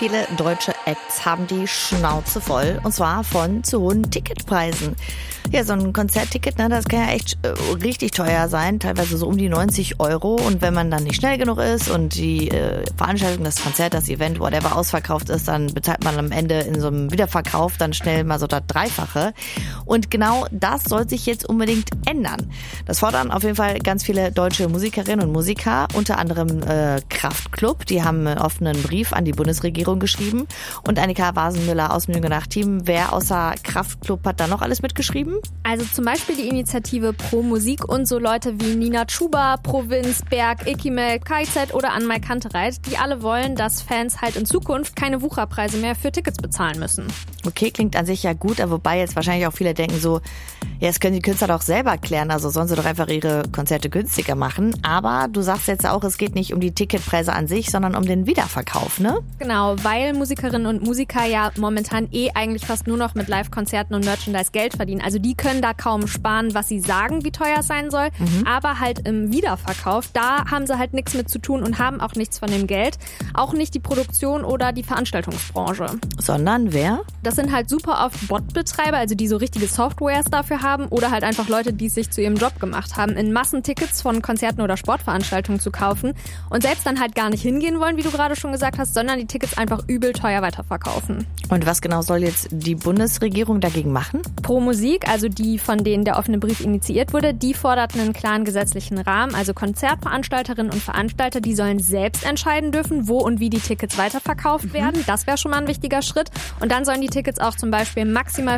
Viele deutsche Acts haben die Schnauze voll, und zwar von zu hohen Ticketpreisen. Ja, so ein Konzertticket, das kann ja echt richtig teuer sein, teilweise so um die 90 €. Und wenn man dann nicht schnell genug ist und die Veranstaltung, das Konzert, das Event, whatever ausverkauft ist, dann bezahlt man am Ende in so einem Wiederverkauf dann schnell mal so das Dreifache. Und genau das soll sich jetzt unbedingt ändern. Das fordern auf jeden Fall ganz viele deutsche Musikerinnen und Musiker, unter anderem Kraftklub. Die haben einen offenen Brief an die Bundesregierung geschrieben. Und Annika Wasenmüller aus dem Jüngernach-Team, wer außer Kraftklub hat da noch alles mitgeschrieben? Also zum Beispiel die Initiative Pro Musik und so Leute wie Nina Chuba, Provinz, Berg, Ekimel, KZ oder Anmai Kantereit, die alle wollen, dass Fans halt in Zukunft keine Wucherpreise mehr für Tickets bezahlen müssen. Okay, klingt an sich ja gut, aber wobei jetzt wahrscheinlich auch viele denken so, ja, das können die Künstler doch selber klären, also sollen sie doch einfach ihre Konzerte günstiger machen. Aber du sagst jetzt auch, es geht nicht um die Ticketpreise an sich, sondern um den Wiederverkauf, ne? Genau, weil Musikerinnen und Musiker ja momentan eigentlich fast nur noch mit Live-Konzerten und Merchandise Geld verdienen. Also die können da kaum sparen, was sie sagen, wie teuer es sein soll. Aber halt im Wiederverkauf, da haben sie halt nichts mit zu tun und haben auch nichts von dem Geld. Auch nicht die Produktion oder die Veranstaltungsbranche. Sondern wer? Das sind halt super oft Bot-Betreiber, also die so richtige Softwares dafür haben oder halt einfach Leute, die es sich zu ihrem Job gemacht haben, in Massentickets von Konzerten oder Sportveranstaltungen zu kaufen und selbst dann halt gar nicht hingehen wollen, wie du gerade schon gesagt hast, sondern die Tickets einfach übel teuer weiterverkaufen. Und was genau soll jetzt die Bundesregierung dagegen machen? Pro Musik, also die, von denen der offene Brief initiiert wurde, die forderten einen klaren gesetzlichen Rahmen. Also Konzertveranstalterinnen und Veranstalter, die sollen selbst entscheiden dürfen, wo und wie die Tickets weiterverkauft werden. Das wäre schon mal ein wichtiger Schritt. Und dann sollen die Tickets auch zum Beispiel maximal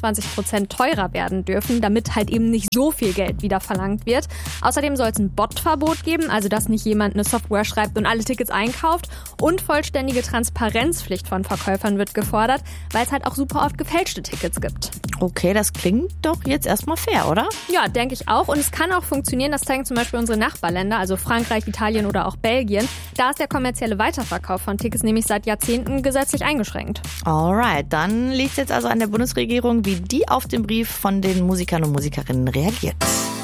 25% teurer werden dürfen, damit halt eben nicht so viel Geld wieder verlangt wird. Außerdem soll es ein Bot-Verbot geben, also dass nicht jemand eine Software schreibt und alle Tickets einkauft. Und vollständige Transparenzpflicht von Verkäufern wird gefordert, weil es halt auch super oft gefälschte Tickets gibt. Okay, das klingt doch jetzt erstmal fair, oder? Ja, denke ich auch. Und es kann auch funktionieren, das zeigen zum Beispiel unsere Nachbarländer, also Frankreich, Italien oder auch Belgien. Da ist der kommerzielle Weiterverkauf von Tickets nämlich seit Jahrzehnten gesetzlich eingeschränkt. Alright, dann liegt es jetzt also an der Bundesregierung, wie die auf den Brief von den Musikern und Musikerinnen reagiert.